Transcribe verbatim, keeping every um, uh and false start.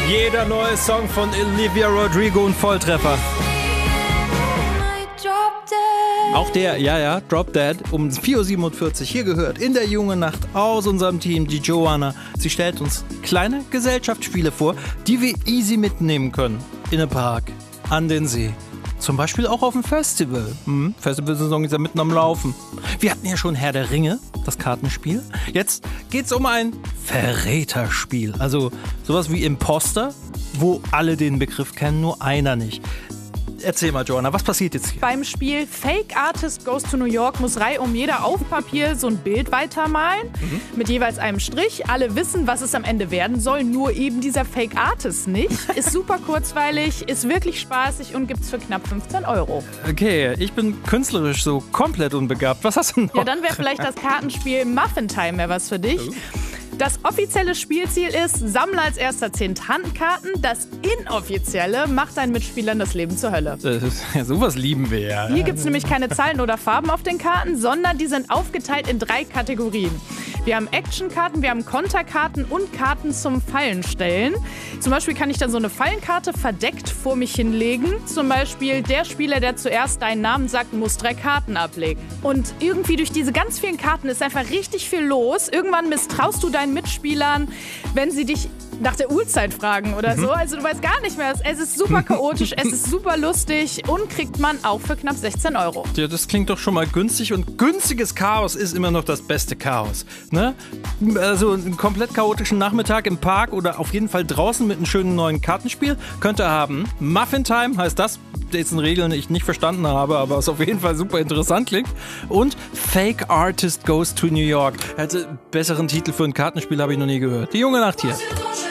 Jeder neue Song von Olivia Rodrigo ein Volltreffer. Auch der, ja, ja, Drop Dead, um vier Uhr siebenundvierzig hier gehört, in der Jungen Nacht aus unserem Team, die Joanna. Sie stellt uns kleine Gesellschaftsspiele vor, die wir easy mitnehmen können. In den Park, an den See. Zum Beispiel auch auf dem Festival. Hm, Festivalsaison ist ja mitten am Laufen. Wir hatten ja schon Herr der Ringe, das Kartenspiel. Jetzt geht's um ein Verräterspiel. Also sowas wie Imposter, wo alle den Begriff kennen, nur einer nicht. Erzähl mal, Joanna, was passiert jetzt hier? Beim Spiel Fake Artist Goes to New York muss reihum jeder auf Papier so ein Bild weitermalen, mhm. mit jeweils einem Strich. Alle wissen, was es am Ende werden soll, nur eben dieser Fake Artist nicht. Ist super kurzweilig, ist wirklich spaßig und gibt's für knapp fünfzehn Euro. Okay, ich bin künstlerisch so komplett unbegabt. Was hast du noch? Ja, dann wäre vielleicht das Kartenspiel Muffin Time mehr was für dich. Oh. Das offizielle Spielziel ist, sammle als erster zehn Tantenkarten. Das inoffizielle macht deinen Mitspielern das Leben zur Hölle. Ja, sowas lieben wir ja. Hier gibt es nämlich keine Zahlen oder Farben auf den Karten, sondern die sind aufgeteilt in drei Kategorien. Wir haben Actionkarten, wir haben Konterkarten und Karten zum Fallenstellen. Zum Beispiel kann ich dann so eine Fallenkarte verdeckt vor mich hinlegen. Zum Beispiel der Spieler, der zuerst deinen Namen sagt, muss drei Karten ablegen. Und irgendwie durch diese ganz vielen Karten ist einfach richtig viel los. Irgendwann misstraust du deinen Mitspielern, wenn sie dich nach der Uhrzeit fragen oder so. Also du weißt gar nicht mehr. Es ist super chaotisch, es ist super lustig und kriegt man auch für knapp sechzehn Euro. Ja, das klingt doch schon mal günstig und günstiges Chaos ist immer noch das beste Chaos. Ne? Also einen komplett chaotischen Nachmittag im Park oder auf jeden Fall draußen mit einem schönen neuen Kartenspiel könnt ihr haben. Muffin Time heißt das, dessen Regeln ich nicht verstanden habe, aber es auf jeden Fall super interessant klingt. Und Fake Artist Goes to New York. Also besseren Titel für ein Kartenspiel habe ich noch nie gehört. Die Junge Nacht hier.